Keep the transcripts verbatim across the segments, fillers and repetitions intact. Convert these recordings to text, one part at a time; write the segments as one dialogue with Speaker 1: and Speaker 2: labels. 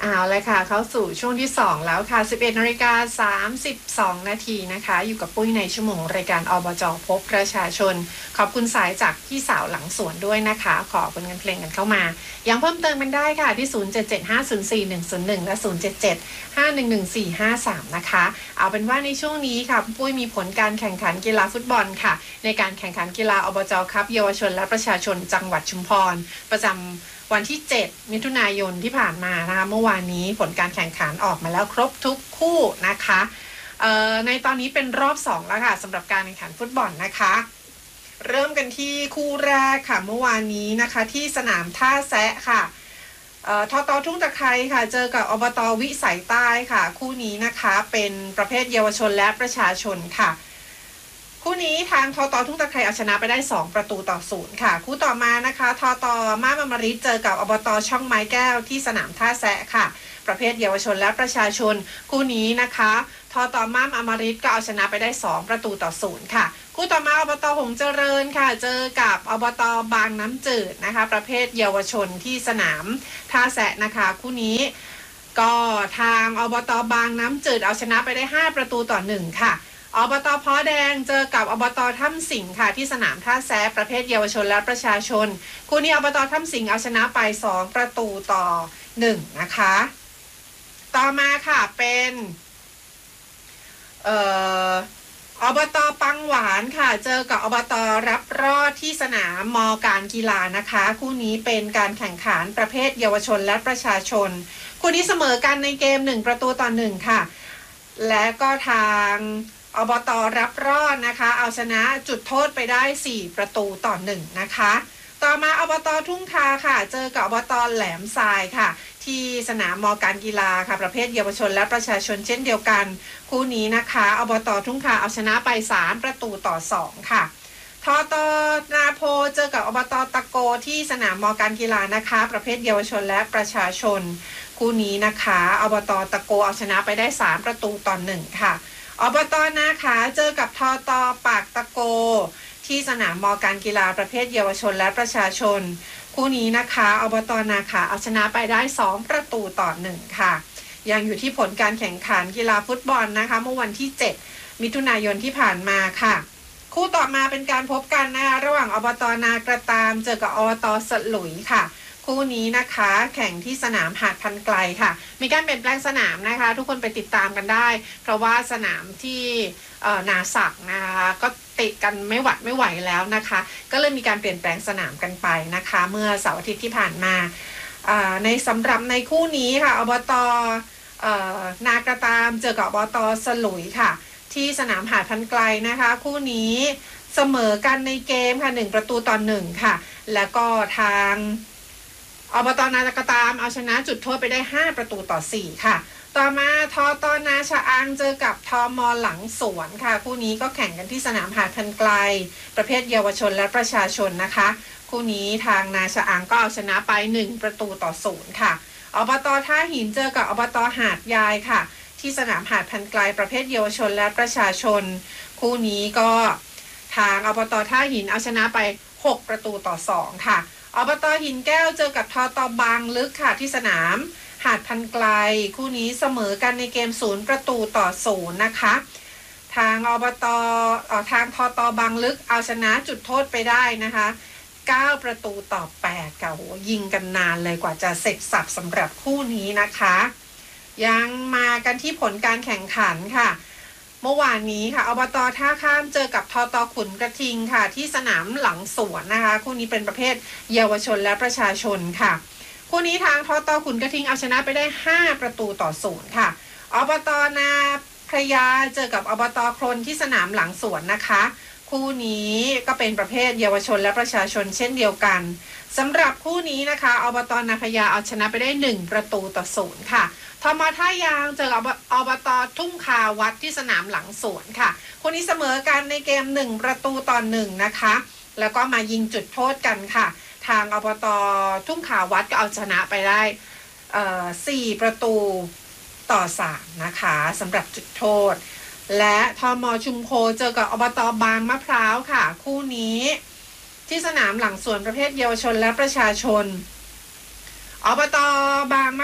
Speaker 1: เอาเลยค่ะเข้าสู่ช่วงที่สองแล้วค่ะ สิบเอ็ดนาฬิกาสามสิบสองนาทีนะคะอยู่กับปุ้ยในชั่วโมงรายการอบจพบประชาชนขอบคุณสายจากพี่สาวหลังสวนด้วยนะคะขอเป็นเงินเพลงกันเข้ามายังเพิ่มเติมกันได้ค่ะที่ศูนย์ เจ็ด เจ็ด ห้า ศูนย์ สี่ หนึ่ง ศูนย์ หนึ่งและศูนย์ เจ็ด เจ็ด ห้า หนึ่ง หนึ่ง สี่ ห้า สามนะคะเอาเป็นว่าในช่วงนี้ค่ะปุ้ยมีผลการแข่งขันกีฬาฟุตบอลค่ะในการแข่งขันกีฬาอบจคัพเยาวชนและประชาชนจังหวัดชุมพรประจำวันที่เจ็ดมิถุนายนที่ผ่านมานะคะเมื่อวานนี้ผลการแข่งขันออกมาแล้วครบทุกคู่นะคะเอ่อในตอนนี้เป็นรอบสองแล้วค่ะสำหรับการแข่งขันฟุตบอลนะคะเริ่มกันที่คู่แรกค่ะเมื่อวานนี้นะคะที่สนามท่าแซะค่ะเอ่อทตทุ่งตะไคร้ค่ะเจอกับอบตวิสัยใต้ค่ะคู่นี้นะคะเป็นประเภทเยาวชนและประชาชนค่ะคู่นี้ทางทตทุ่งตะไคร้เอาชนะไปได้สองประตูต่อศูนย์ค่ะคู่ต่อมานะคะทตม่านอมฤตเจอกับอบตช่องไม้แก้วที่สนามท่าแซะค่ะประเภทเยาวชนและประชาชนคู่นี้นะคะทตม่านอมฤตก็เอาชนะไปได้สองประตูต่อศูนย์ค่ะคู่ต่อมาอบตหงส์เจริญค่ะเจอกับอบตบางน้ำจืดนะคะประเภทเยาวชนที่สนามท่าแซะนะคะคู่นี้ก็ทางอบตบางน้ำจืดเอาชนะไปได้ห้าประตูต่อหนึ่งค่ะอบตพ้อแดงเจอกับอบตถ้ำสิงห์ค่ะที่สนามท่าแซะประเภทเยาวชนและประชาชนคู่นี้อบตถ้ำสิงห์เอาชนะไปสองประตูต่อหนึ่งนะคะต่อมาค่ะเป็นเอ่ออบตปังหวานค่ะเจอกับอบตรับรอดที่สนามมการกีฬานะคะคู่นี้เป็นการแข่งขันประเภทเยาวชนและประชาชนคู่นี้เสมอกันในเกมหนึ่งประตูต่อหนึ่งค่ะและก็ทางอบตรับรอดนะคะเอาชนะจุดโทษไปได้สี่ประตูต่อหนึ่งนะคะต่อมาอบตทุ่งคาค่ะเจอกับอบตแหลมทรายค่ะที่สนามมการกีฬาค่ะประเภทเยาวชนและประชาชนเช่นเดียวกันคู่นี้นะคะอบตทุ่งคาเอาชนะไปสามประตูต่อสองค่ะทตนาโพเจอกับอบตตะโกที่สนามมการกีฬานะคะประเภทเยาวชนและประชาชนคู่นี้นะคะอบตตะโกเอาชนะไปได้สามประตูต่อหนึ่งค่ะอบตนาขาเจอกับทตปากตะโกที่สนามมการกีฬาประเภทเยาวชนและประชาชนคู่นี้นะคะอบตนาขาเอาชนะไปได้สองประตูต่อหนึ่งค่ะยังอยู่ที่ผลการแข่งขันกีฬาฟุตบอลนะคะเมื่อวันที่เจ็ดมิถุนายนที่ผ่านมาค่ะคู่ต่อมาเป็นการพบกันนะคะระหว่างอบตนากระตามเจอกับอบตสลุยค่ะคู่นี้นะคะแข่งที่สนามหาดพันไกลค่ะมีการเปลี่ยนแปลงสนามนะคะทุกคนไปติดตามกันได้เพราะว่าสนามที่นาสักนะคะก็ติดกันไม่หวัดไม่ไหวแล้วนะคะก็เลยมีการเปลี่ยนแปลงสนามกันไปนะคะเมื่อเสาร์อาทิตย์ที่ผ่านมาในสำหรับในคู่นี้ค่ะอบตนากระตามเจอกับอบตสลุยค่ะที่สนามหาดพันไกลนะคะคู่นี้เสมอกันในเกมค่ะหนึ่งประตูต่อหนึ่งค่ะแล้วก็ทางอบตนากระตามเอาชนะจุดโทษไปได้ห้าประตูต่อสี่ค่ะต่อมาทตนาชะอังเจอกับทมหลังสวนค่ะคู่นี้ก็แข่งกันที่สนามหาดพันไกลประเภทเยาวชนและประชาชนนะคะคู่นี้ทางนาชะอังก็เอาชนะไปหนึ่งประตูต่อศูนย์ค่ะอบตท่าหินเจอกับอบตหาดยายค่ะที่สนามหาดพันไกลประเภทเยาวชนและประชาชนคู่นี้ก็ทางอบตท่าหินเอาชนะไปหกประตูต่อสองค่ะอบตหินแก้วเจอกับทตบางลึกค่ะที่สนามหาดพันไกลคู่นี้เสมอกันในเกมศูนย์ประตูต่อศูนย์นะคะทางอบตออทางทตบางลึกเอาชนะจุดโทษไปได้นะคะเก้าประตูต่อแปดค่ะโหยิงกันนานเลยกว่าจะเสร็จสับสำหรับคู่นี้นะคะยังมากันที่ผลการแข่งขันค่ะเมื่อวานนี้ค่ะอบตท่าข้ามเจอกับทตขุนกระทิงค่ะที่สนามหลังสวนนะคะคู่นี้เป็นประเภทเยาวชนและประชาชนค่ะคู่นี้ทางทตขุนกระทิงเอาชนะไปได้ห้าประตูต่อศูนย์ค่ะอบตนาพระยาเจอกับอบตโคลนที่สนามหลังสวนนะคะคู่นี้ก็เป็นประเภทเยาวชนและประชาชนเช่นเดียวกันสำหรับคู่นี้นะคะอบตนาพระยาเอาชนะไปได้หนึ่งประตูต่อศูนย์ค่ะทมท่ายางเจอกับอบตทุ่งคาวัดที่สนามหลังสวนค่ะคู่นี้เสมอกันในเกมหนึ่งประตูต่อหนึ่งนะคะแล้วก็มายิงจุดโทษกันค่ะทางอบตทุ่งคาวัดก็เอาชนะไปได้เอ่อสี่ประตูต่อสามนะคะสำหรับจุดโทษและทมชุมโพเจอกับอบตบางมะพร้าวค่ะคู่นี้ที่สนามหลังสวนประเภทเยาวชนและประชาชนอบตบางมะ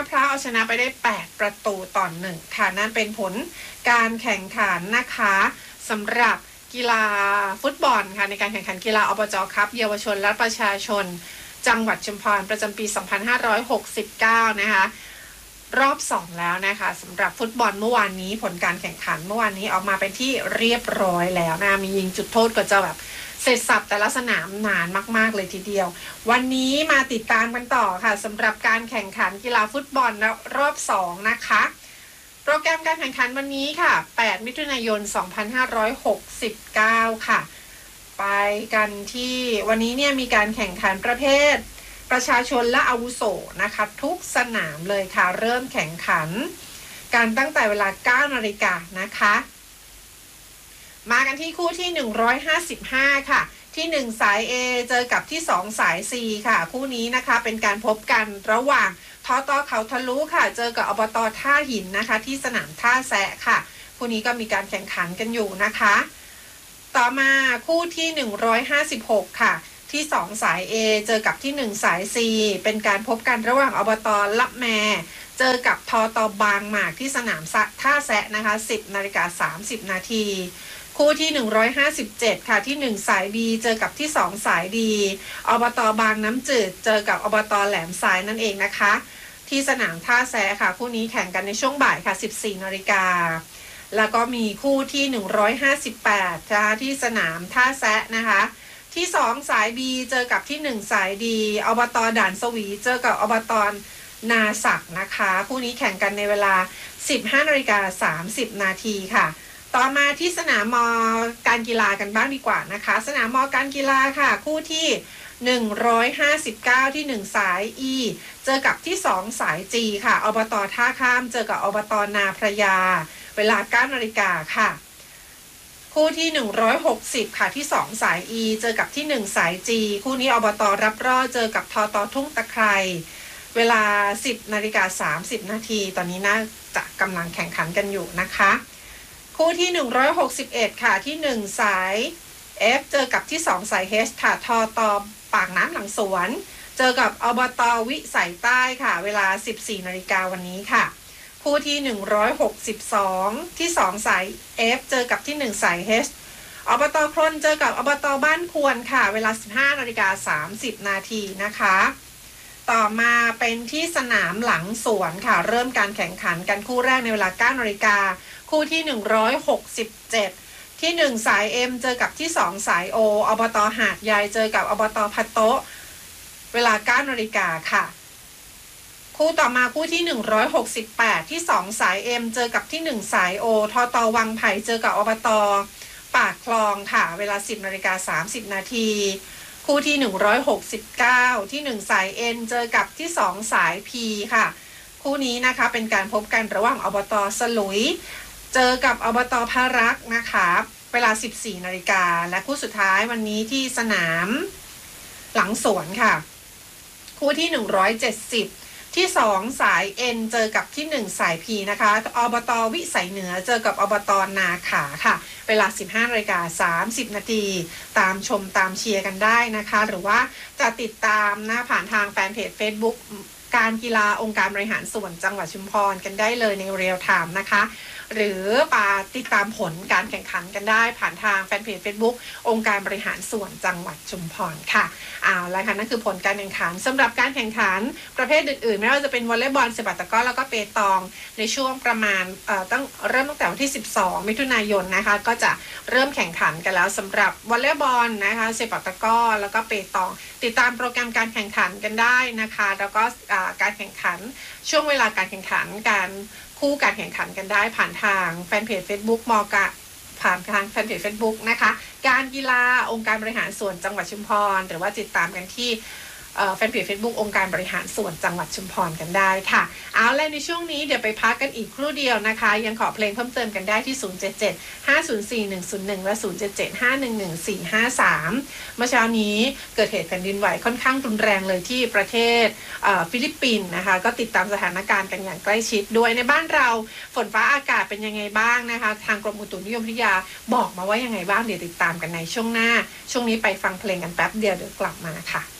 Speaker 1: พร้าวเอาชนะไปได้แปดประตูต่อหนึ่งค่ะนั่นเป็นผลการแข่งขันนะคะสำหรับกีฬาฟุตบอลค่ะในการแข่งขันกีฬาอบจ.คัพเยาวชนและประชาชนจังหวัดชุมพรประจำปีสองพันห้าร้อยหกสิบเก้านะคะรอบสองแล้วนะคะสำหรับฟุตบอลเมื่อวานนี้ผลการแข่งขันเมื่อวานนี้ออกมาเป็นที่เรียบร้อยแล้วนะมียิงจุดโทษก็จะแบบเสร็จสับแต่ละสนามนานมากๆเลยทีเดียววันนี้มาติดตามกันต่อค่ะสำหรับการแข่งขันกีฬาฟุตบอลรอบสองนะคะโปรแกรมการแข่งขันวันนี้ค่ะแปดมิถุนายนสองพันห้าร้อยหกสิบเก้าค่ะไปกันที่วันนี้เนี่ยมีการแข่งขันประเภทประชาชนและอาวุโสนะคะทุกสนามเลยค่ะเริ่มแข่งขันการตั้งแต่เวลา เก้านาฬิกานะคะมากันที่คู่ที่หนึ่งร้อยห้าสิบห้าค่ะที่หนึ่งสาย A เจอกับที่สองสาย C ค่ะคู่นี้นะคะเป็นการพบกันระหว่างทต.เขาทะลุค่ะเจอกับอบต.ท่าหินนะคะที่สนามท่าแซะค่ะคู่นี้ก็มีการแข่งขันกันอยู่นะคะต่อมาคู่ที่หนึ่งร้อยห้าสิบหกค่ะที่สองสาย A เจอกับที่หนึ่งสาย C เป็นการพบกันระหว่างอบต.ละแมเจอกับทต.บางหมากที่สนามท่าแซะนะคะ สิบนาฬิกาสามสิบนาทีคู่ที่หนึ่งร้อยห้าสิบเจ็ดค่ะที่หนึ่งสาย B เจอกับที่สองสาย D อบต.บางน้ำจืดเจอกับอบต.แหลมทรายนั่นเองนะคะที่สนามท่าแซะค่ะคู่นี้แข่งกันในช่วงบ่ายค่ะ สิบสี่นาฬิกาแล้วก็มีคู่ที่หนึ่งร้อยห้าสิบแปดนะคะที่สนามท่าแซะนะคะที่สองสาย B เจอกับที่หนึ่งสาย D อบต.ด่านสวีเจอกับอบต.นาสักนะคะคู่นี้แข่งกันในเวลา สิบห้านาฬิกาสามสิบนาทีค่ะต่อมาที่สนามมอการกีฬากันบ้างดีกว่านะคะสนามมอการกีฬาค่ะคู่ที่หนึ่งร้อยห้าสิบเก้าที่หนึ่งสาย E เจอกับที่สองสาย G ค่ะอบต.ท่าข้ามเจอกับอบต.นาพระยาเวลา เก้านาฬิกาค่ะคู่ที่หนึ่งร้อยหกสิบค่ะที่สองสาย E เจอกับที่หนึ่งสาย G คู่นี้อบต.รับรอดเจอกับทต.ทุ่งตะไคร่เวลา สิบนาฬิกาสามสิบนาทีตอนนี้น่าจะกำลังแข่งขันกันอยู่นะคะคู่ที่หนึ่งร้อยหกสิบเอ็ดค่ะที่หนึ่งสาย F เจอกับที่สองสาย H ค่ะทต.ปากน้ำหลังสวนเจอกับอบต.วิสัยใต้ค่ะเวลา สิบสี่นาฬิกาวันนี้ค่ะคู่ที่หนึ่งร้อยหกสิบสองที่สองสาย F เจอกับที่หนึ่งสาย H อบต.พลเจอกับอบต.บ้านควรค่ะเวลา สิบห้านาฬิกาสามสิบนาทีนะคะต่อมาเป็นที่สนามหลังสวนค่ะเริ่มการแข่งขันกันคู่แรกในเวลา เก้านาฬิกาคู่ที่หนึ่งร้อยหกสิบเจ็ดที่หนึ่งสาย M เจอกับที่สองสาย O อบต.หาดใหญ่เจอกับอบต.พะโต๊ะเวลา เก้านาฬิกาค่ะคู่ต่อมาคู่ที่หนึ่งร้อยหกสิบแปดที่สองสาย M เจอกับที่หนึ่งสาย O ทต.วังไผ่เจอกับอบต.ปากคลองค่ะเวลา สิบนาฬิกาสามสิบนาทีคู่ที่หนึ่งร้อยหกสิบเก้าที่หนึ่งสาย N เจอกับที่สองสาย P ค่ะคู่นี้นะคะเป็นการพบกันระหว่างอบต.สลุยเจอกับอบต.พารักษ์นะคะเวลา สิบสี่นาฬิกาและคู่สุดท้ายวันนี้ที่สนามหลังสวนค่ะคู่ที่หนึ่งร้อยเจ็ดสิบที่สองสาย N เจอกับที่หนึ่งสาย P นะคะอบต.วิสัยเหนือเจอกับอบต.นาขาค่ะเวลา สิบห้านาฬิกาสามสิบนาทีตามชมตามเชียร์กันได้นะคะหรือว่าจะติดตามนะผ่านทางแฟนเพจ Facebook การกีฬาองค์การบริหารส่วนจังหวัดชุมพรกันได้เลยในเรียลไทม์นะคะหรือมาติดตามผลการแข่งขันกันได้ผ่านทางแฟนเพจ Facebook องค์การบริหารส่วนจังหวัดชุมพรค่ะเอาละค่ะนั่นคือผลการแข่งขันสำหรับการแข่งขันประเภทอื่นๆไม่ว่าจะเป็นวอลเลย์บอลเซปักตะกร้อแล้วก็เปตองในช่วงประมาณเอ่อตั้งเริ่มตั้งแต่วันที่สิบสองมิถุนายนนะคะก็จะเริ่มแข่งขันกันแล้วสำหรับวอลเลย์บอลนะคะเซปักตะกร้อแล้วก็เปตองติดตามโปรแกรมการแข่งขันกันได้นะคะแล้วก็การแข่งขันช่วงเวลาการแข่งขันการคู่การแข่งขันกันได้ผ่านทางแฟนเพจ Facebook มกผ่านทางแฟนเพจ Facebook นะคะการกีฬาองค์การบริหารส่วนจังหวัดชุมพรหรือว่าติดตามกันที่แฟนเพจ Facebook องค์การบริหารส่วนจังหวัดชุมพรกันได้ค่ะเอาแล้วในช่วงนี้เดี๋ยวไปพักกันอีกครู่เดียวนะคะยังขอเพลงเพิ่มเติมกันได้ที่ศูนย์ เจ็ด เจ็ด ห้า ศูนย์ สี่ หนึ่ง ศูนย์ หนึ่งและศูนย์ เจ็ด เจ็ด ห้า หนึ่ง หนึ่ง สี่ ห้า สามเมื่อเช้านี้เกิดเหตุแผ่นดินไหวค่อนข้างรุนแรงเลยที่ประเทศฟิลิปปินส์นะคะก็ติดตามสถานการณ์กันอย่างใกล้ชิดด้วยในบ้านเราฝนฟ้าอากาศเป็นยังไงบ้างนะคะทางกรมอุตุนิยมวิทยาบอกมาว่ายังไงบ้างเดี๋ยวติดตามกันในช่วงหน้าช่วงนี้ไปฟังเพลงกันแป๊บเดียวเดี๋ยวกลับมาค่ะ